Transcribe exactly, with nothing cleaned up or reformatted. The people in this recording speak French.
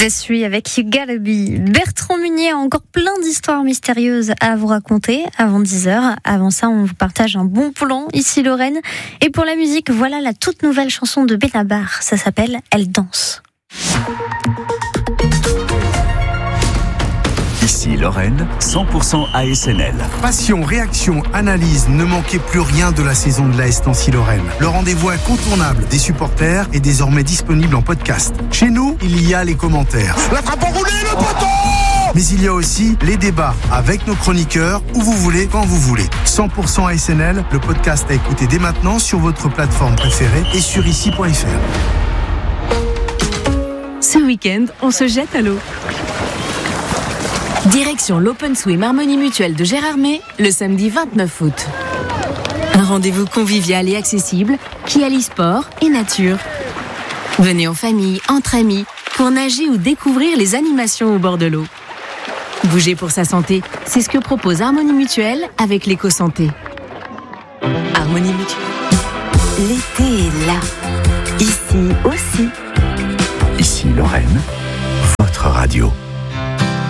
Dessus avec You Gotta Be. Bertrand Munier a encore plein d'histoires mystérieuses à vous raconter avant dix heures. Avant ça, on vous partage un bon plan, ici Lorraine. Et pour la musique, voilà la toute nouvelle chanson de Benabar. Ça s'appelle Elle danse. Ici Lorraine, cent pour cent A S N L. Passion, réaction, analyse, ne manquez plus rien de la saison de l'A S Nancy-Lorraine. Le rendez-vous incontournable des supporters est désormais disponible en podcast. Chez nous, il y a les commentaires. La frappe enroulée, le poteau ! Mais il y a aussi les débats avec nos chroniqueurs, où vous voulez, quand vous voulez. cent pour cent A S N L, le podcast à écouter dès maintenant sur votre plateforme préférée et sur ici point f r. Ce week-end, on se jette à l'eau. Direction l'Open Swim Harmonie Mutuelle de Gérardmer, le samedi vingt-neuf août. Un rendez-vous convivial et accessible qui allie sport et nature. Venez en famille, entre amis, pour nager ou découvrir les animations au bord de l'eau. Bouger pour sa santé, c'est ce que propose Harmonie Mutuelle avec l'éco-santé. Harmonie Mutuelle. L'été est là. Ici aussi. Ici Lorraine, votre radio.